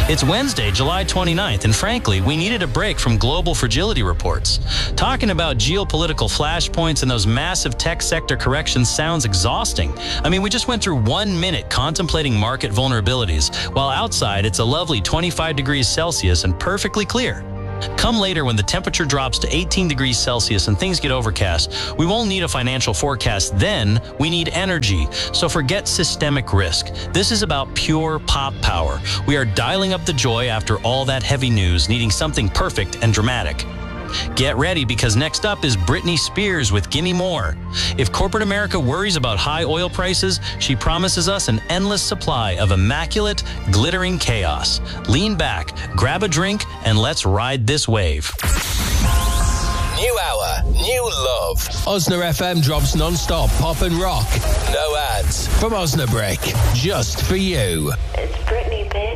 It's Wednesday, July 29th, and frankly, we needed a break from global fragility reports. Talking about geopolitical flashpoints and those massive tech sector corrections sounds exhausting. I mean, we just went through 1 minute contemplating market vulnerabilities, while outside it's a lovely 25 degrees Celsius and perfectly clear. Come later when the temperature drops to 18 degrees Celsius and things get overcast. We won't need a financial forecast then, we need energy. So forget systemic risk. This is about pure pop power. We are dialing up the joy after all that heavy news, needing something perfect and dramatic. Get ready, because next up is Britney Spears with Gimme More. If corporate America worries about high oil prices, she promises us an endless supply of immaculate, glittering chaos. Lean back, grab a drink, and let's ride this wave. New hour, new love. Osna FM drops non-stop pop and rock. No ads. From Osnabrick, just for you. It's Britney, bitch.